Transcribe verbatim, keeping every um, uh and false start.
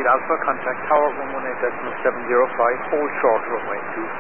Alpha, contact Tower one one eight point seven zero five, hold short runway two